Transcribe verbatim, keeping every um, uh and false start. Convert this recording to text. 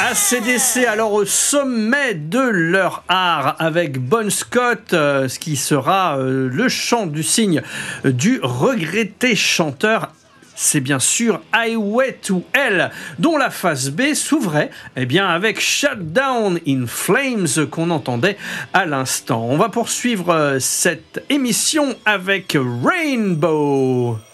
A C D C, alors au sommet de leur art avec Bon Scott, euh, ce qui sera euh, le chant du cygne du regretté chanteur. C'est bien sûr Highway to Hell, dont la phase B s'ouvrait eh bien, avec Shutdown in Flames qu'on entendait à l'instant. On va poursuivre euh, cette émission avec Rainbow.